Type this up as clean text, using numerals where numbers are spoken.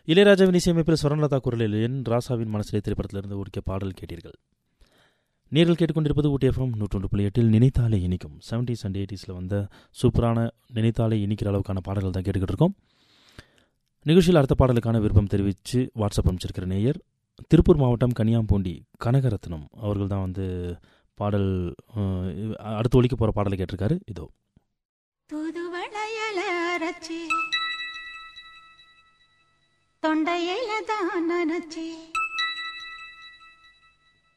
இளையராஜாவின் இசையமைப்பில் ஸ்வர்ணலதா குரலில் என் ராசாவின் மனசிலே திரைப்படத்திலிருந்து ஒருக்கிய பாடல் கேட்டீர்கள். நீங்கள் கேட்டுக்கொண்டிருப்பது ஊட்டி எஃப்எம் 101.8 நினைத்தாலே இனிக்கும். 70s and 80s வந்த சூப்பரான நினைத்தாலே இனிக்கிற அளவுக்கான பாடல்கள் தான் கேட்டுக்கிட்டு இருக்கோம். நிகழ்ச்சியில் அடுத்த பாடலுக்கான விருப்பம் தெரிவித்து வாட்ஸ்அப் அனுப்பிச்சிருக்கிற நேயர் திருப்பூர் மாவட்டம் கனியாம்பூண்டி கனகரத்னம் அவர்கள் தான் வந்து பாடல் அடுத்து ஒலிக்க போகிற பாடலை கேட்டிருக்காரு. இதோ தொண்டையில தான் நினைச்சி